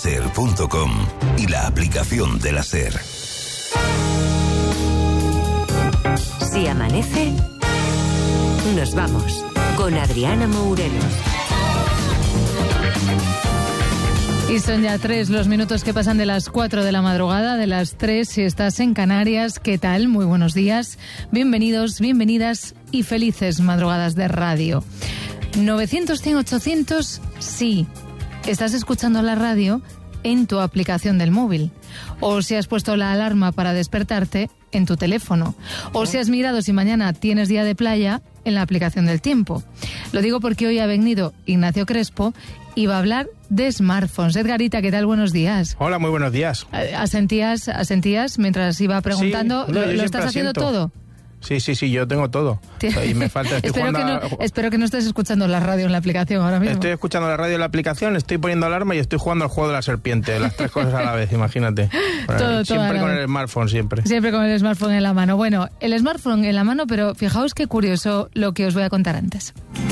SER.com y la aplicación de la SER. Si amanece, nos vamos con Adriana Mourelos. Y son ya 3 los minutos que pasan de las 4 de la madrugada, de las 3 si estás en Canarias. ¿Qué tal? Muy buenos días. Bienvenidos, bienvenidas y felices madrugadas de radio. 900-100-800, sí. Estás escuchando la radio en tu aplicación del móvil. O si has puesto la alarma para despertarte en tu teléfono. O si has mirado si mañana tienes día de playa en la aplicación del tiempo. Lo digo porque hoy ha venido Ignacio Crespo y va a hablar de smartphones. Edgarita, ¿qué tal? Buenos días. Hola, muy buenos días. ¿Asentías mientras iba preguntando? Sí, ¿Lo estás haciendo todo? Sí, yo tengo todo. Y me falta, espero que no estés escuchando la radio en la aplicación ahora mismo. Estoy escuchando la radio en la aplicación, estoy poniendo alarma y estoy jugando al juego de la serpiente. Las 3 cosas a la vez, imagínate. Siempre con el smartphone, siempre. Siempre con el smartphone en la mano. Bueno, el smartphone en la mano, pero fijaos qué curioso lo que os voy a contar antes.